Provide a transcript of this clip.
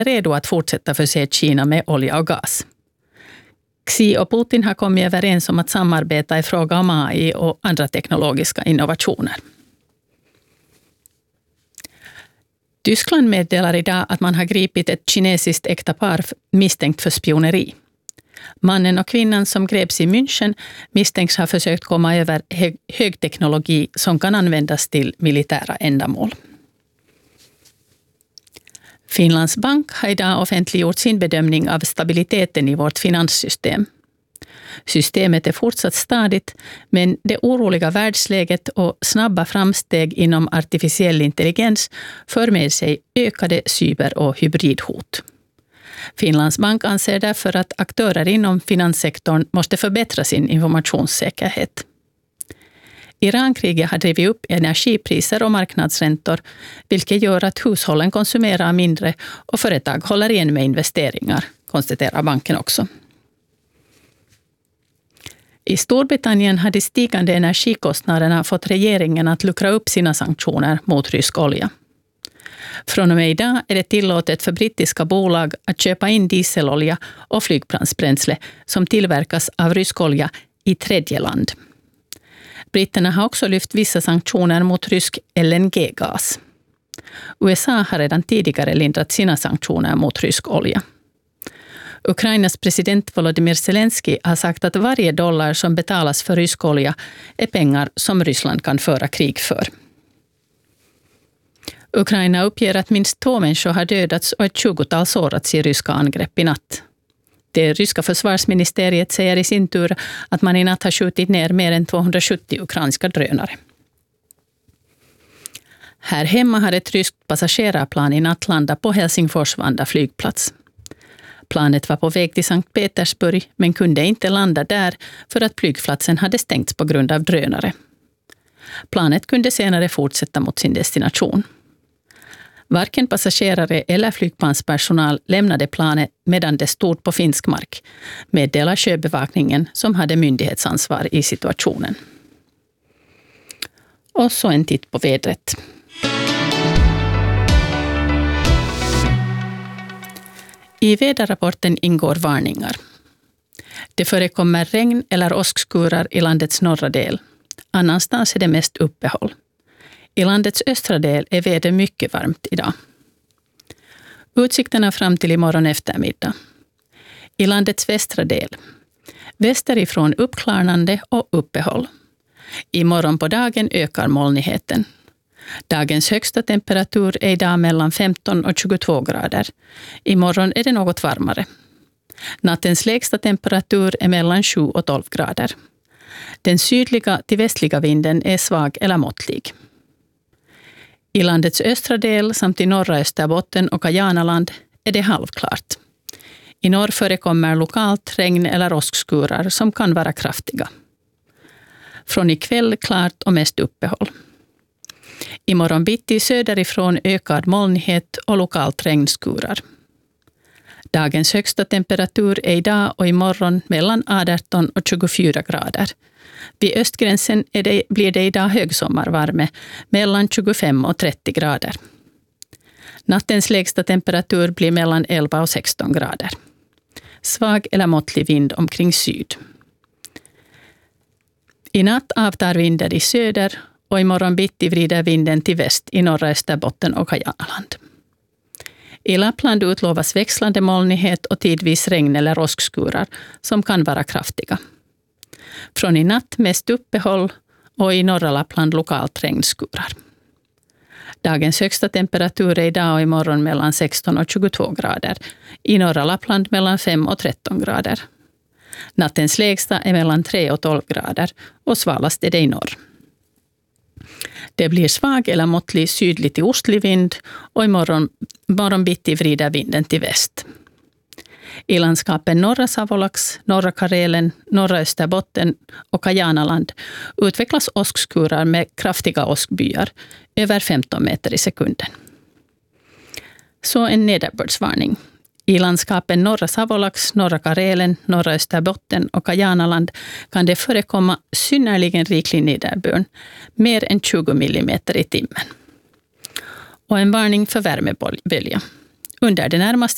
redo att fortsätta förse Kina med olja och gas. Xi och Putin har kommit överens om att samarbeta i fråga om AI och andra teknologiska innovationer. Tyskland meddelar idag att man har gripit ett kinesiskt äkta-par misstänkt för spioneri. Mannen och kvinnan som greps i München misstänks ha försökt komma över högteknologi som kan användas till militära ändamål. Finlands bank har idag offentliggjort sin bedömning av stabiliteten i vårt finanssystem. Systemet är fortsatt stadigt, men det oroliga världsläget och snabba framsteg inom artificiell intelligens för med sig ökade cyber- och hybridhot. Finlands bank anser därför att aktörer inom finanssektorn måste förbättra sin informationssäkerhet. Irankriget har drivit upp energipriser och marknadsräntor, vilket gör att hushållen konsumerar mindre och företag håller igen med investeringar, konstaterar banken också. I Storbritannien har de stigande energikostnaderna fått regeringen att luckra upp sina sanktioner mot rysk olja. Från och med idag är det tillåtet för brittiska bolag att köpa in dieselolja och flygplansbränsle som tillverkas av rysk olja i tredje land. Britterna har också lyft vissa sanktioner mot rysk LNG-gas. USA har redan tidigare lindrat sina sanktioner mot rysk olja. Ukrainas president Volodymyr Zelensky har sagt att varje dollar som betalas för rysk olja är pengar som Ryssland kan föra krig för. Ukraina uppger att minst 2 människor har dödats och ett 20-tal sårats i ryska angrepp i natt. Det ryska försvarsministeriet säger i sin tur att man i natt har skjutit ner mer än 270 ukrainska drönare. Här hemma har ett ryskt passagerarplan i natt landat på Helsingfors-Vanda flygplats. Planet var på väg till Sankt Petersburg men kunde inte landa där för att flygplatsen hade stängts på grund av drönare. Planet kunde senare fortsätta mot sin destination. Varken passagerare eller flygplanspersonal lämnade planet medan det stod på finsk mark, meddelar sjöbevakningen som hade myndighetsansvar i situationen. Och så en titt på vädret. I väderrapporten ingår varningar. Det förekommer regn eller åskskurar i landets norra del. Annanstans är det mest uppehåll. I landets östra del är väder mycket varmt idag. Utsikterna fram till imorgon eftermiddag. I landets västra del. Västerifrån uppklarnande och uppehåll. Imorgon på dagen ökar molnigheten. Dagens högsta temperatur är idag mellan 15 och 22 grader. Imorgon är det något varmare. Nattens lägsta temperatur är mellan 7 och 12 grader. Den sydliga till västliga vinden är svag eller måttlig. I landets östra del samt i norra Österbotten och Kajanaland är det halvklart. I norr förekommer lokalt regn eller åskskurar som kan vara kraftiga. Från ikväll klart och mest uppehåll. Imorgon bitti söderifrån ökad molnighet och lokalt regnskurar. Dagens högsta temperatur är idag och imorgon mellan 18 och 24 grader. Vid östgränsen blir det idag högsommarvärme mellan 25 och 30 grader. Nattens lägsta temperatur blir mellan 11 och 16 grader. Svag eller måttlig vind omkring syd. I natt avtar vinden i söder och imorgon bitti vrider vinden till väst i norra Österbotten och Kajanaland. I Lappland utlovas växlande molnighet och tidvis regn eller åskskurar som kan vara kraftiga. Från i natt mest uppehåll och i norra Lappland lokalt regnskurar. Dagens högsta temperatur är idag och imorgon mellan 16 och 22 grader. I norra Lappland mellan 5 och 13 grader. Nattens lägsta är mellan 3 och 12 grader och svalast är det i norr. Det blir svag eller måttlig sydlig till ostlig vind och imorgon bitti vrider vinden till väst. I landskapen norra Savolax, norra Karelen, norra Österbotten och Kajanaland utvecklas åskskurar med kraftiga åskbyar över 15 meter i sekunden. Så en nederbördsvarning. I landskapen norra Savolax, norra Karelen, norra Österbotten och Kajanaland kan det förekomma synnerligen riklig nederbörd, mer än 20 millimeter i timmen. Och en varning för värmebölja. Under de närmaste